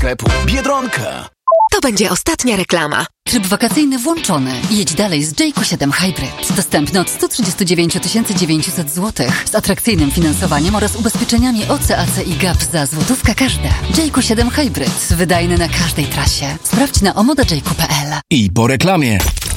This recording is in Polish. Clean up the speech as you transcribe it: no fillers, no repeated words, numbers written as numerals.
sklepu Biedronka. To będzie ostatnia reklama. Tryb wakacyjny włączony. Jedź dalej z JQ7 Hybrid. Dostępny od 139 900 zł z atrakcyjnym finansowaniem oraz ubezpieczeniami OC, AC i GAP za złotówkę każde. JQ7 Hybrid. Wydajny na każdej trasie. Sprawdź na omodajq.pl. I po reklamie.